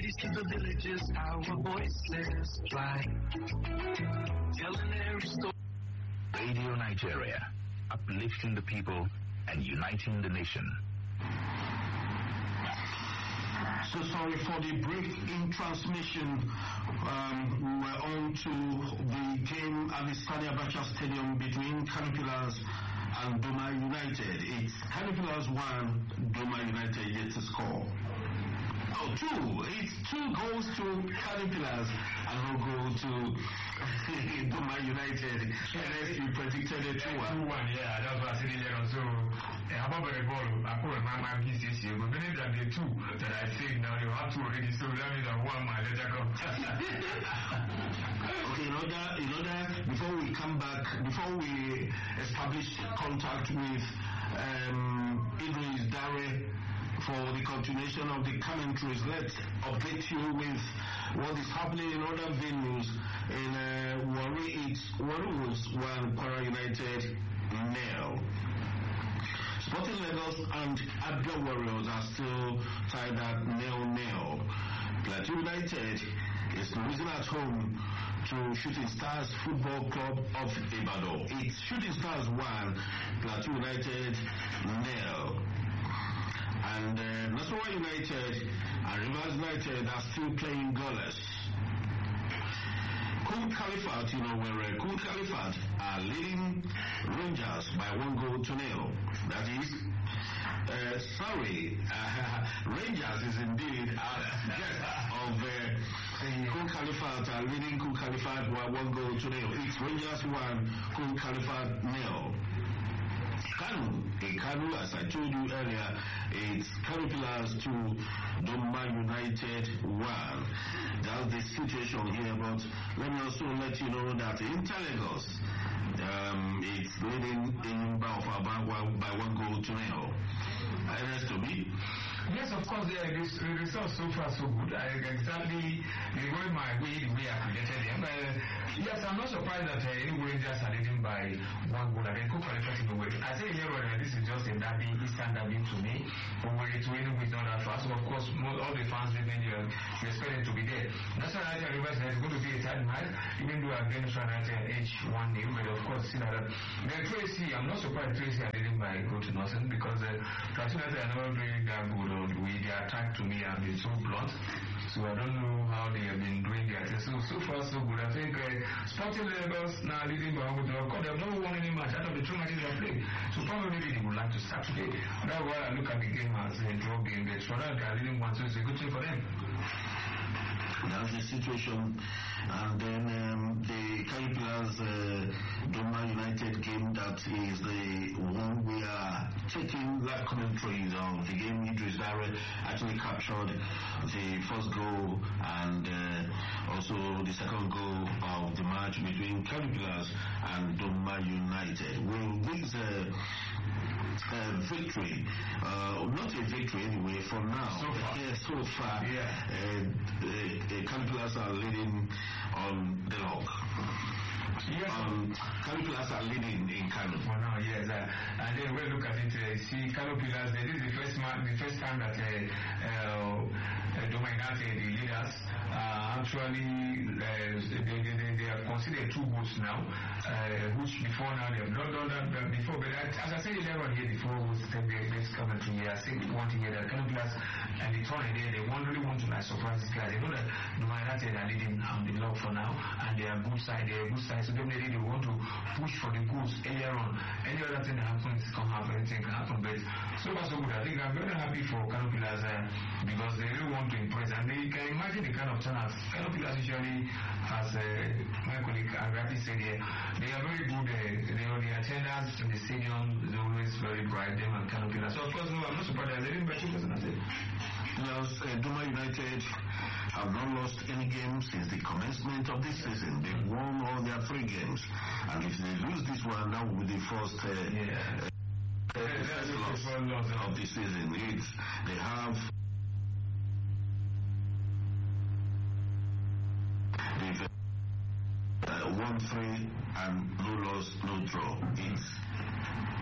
cities to the villages, our voices fly, telling every story. Radio Nigeria, uplifting the people and uniting the nation. So sorry for the break in transmission. We're on to the game at the Sani Abacha Stadium between Kano Pillars and Doma United. It's Kano Pillars 1, Doma United yet to score. Oh, 2. It's 2 goals to Kano Pillars and 1 goal to Doma United. Unless you predicted a 2-1. 2-1, yeah, that's what I said earlier on. So, about the ball, I put my piece this year, but many than the 2 that I said now, you have 2 already, so that means that 1 man, let come. Okay, in order, before we come back, before we establish contact with Idris Dare for the continuation of the commentaries, let's update you with what is happening in other venues. In Warri, it's Warri Wolves 1, Kwara United 0. Sporting Lagos and Abia Warriors are still tied at 0-0. Plateau United is losing at home to Shooting Stars Football Club of Ibadan. It's Shooting Stars 1, Plateau United 0. And Nasarawa United and Rivers United are still playing goalless. Cool Califat, where Cool Califat are leading Rangers by 1-0. That is, Rangers is indeed guest of Cool Califat are leading Cool Califat by 1-0. It's Rangers 1, Cool Califat 0. Kanu, as I told you earlier, it's Kano Pillars 2, Doma United 1. That's the situation here, but let me also let you know that Inter Lagos it's leading in Baofa by 1-0. Ernest Tobi. Yes, of course, the results so far so good. Exactly, they going my way the way I predicted them. Yes, I'm not surprised that Rangers are leading by 1 goal. I can cook qualifying away. I say here, this is just a derby, Eastern derby to me. Over it winning with not that fast. So of course, all the fans living here, you expect them to be there. That's why I tell you, it's going to be a tight match, even though I've been trying to edge 1-0, but of course, see that. Then Tracy, I'm not surprised Tracy are leading by goal to nothing because Tracy are never doing that good. The way they attack to me have been so blunt, so I don't know how they have been doing their thing. So far so good. I think Sporting Lagos now leading by 1-0. Of course, they have never won any match out of the 2 matches they have played. So probably they would like to start today. That's why I look at the game as a draw game. They are leading 1, so it's a good thing for them. That's the situation. And then the Kano Pillars Doma United game, that is the one we are taking live commentaries of the game. Idris Dare actually captured the first goal and also the second goal of the match between Kano Pillars and Doma United. Will this victory, not a victory anyway for now, so far, the Kano Pillars are leading on the log. Yes. Kano Pillars are leading in Kano. For now, yes. And then we look at it, see Kano Pillars, this is the first time that Doma United, the leaders, actually they have considered 2 goals now, which before now they have not done that before. But as I said earlier on here before we step this commentary here, I said one thing here that Kano Pillars and the tournament there, they really want to surprise this guy. They know that Doma United are leading on the log for now, and they are good side. So definitely they want to push for the goals earlier on. Any other thing that happens can happen, anything can happen. But so far so good. I think I'm very happy for Kano Pillars because they really want to impress. And they can imagine the kind of turnout Kano Pillars usually has. My colleague Agrati said here, they are very good. The attendance in the stadium is always very bright. Them and Kano Pillars. So of course, no, I'm not surprised. They're leading by 2%. Doma United have not lost any game since the commencement of this season. They've won all their 3 games, and if they lose this one, that will be the first loss of the season. They have they've 1-3 and no loss, no draw. It's